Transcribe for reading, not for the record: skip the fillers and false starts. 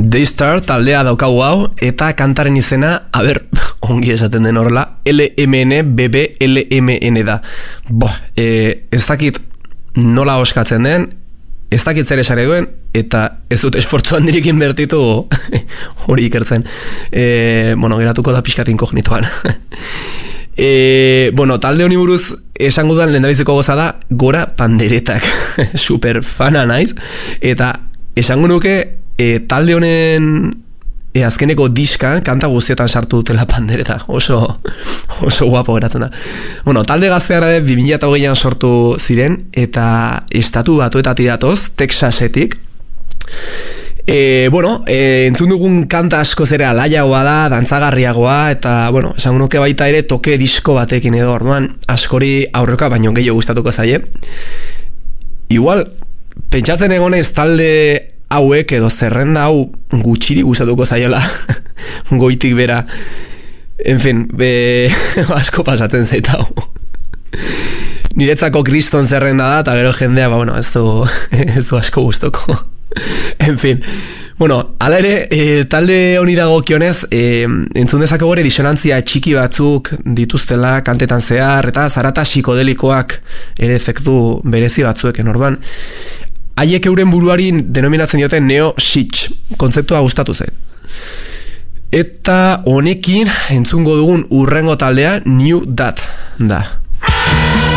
Daystar taldea daukagu hau, eta kantaren izena, ongi esaten den horrela, LMN da. Ez dakit nola oskatzen den, ez dakit zer esare duen, eta ez dut esfortzu handirik inbertitu hori ikertzen. Geratuko da pixkat inkognituan. Talde honi buruz esango dudan lehendabiziko goza da Gora Panderetak. Super fana naiz. Eta esango nuke talde honen azkeneko diskan kanta guztietan sartu dutela pandereta. Oso guapo geratzen da. Talde gazteara 2008an sortu ziren eta estatu batuetatik datoz, Texasetik. Entzun dugun kanta asko zera alaiagoa da, dantzagarriagoa, eta, esango nuke baita ere toke disko batekin edo, orduan askori aurreka baino gehiago gustatuko zaie. Igual, pentsatzen egonez talde hauek edo zerrenda hau gutxiri gustatuko zaiola goitik bera. En fin, asko pasatzen zait hau. Niretzako kriston zerrenda da, eta gero jendea, ez du asko gustoko. En fin, hala ere, talde honi dagokionez, entzun dezakegu ere disonantzia txiki batzuk dituztela kantetan zehar, eta zarata psikodelikoak ere efektu berezi batzueken, orduan. Haiek euren buruari denominatzen dioten neo-shitch, kontzeptua gustatu zait. Eta honekin entzungo dugun urrengo taldea New Dat da.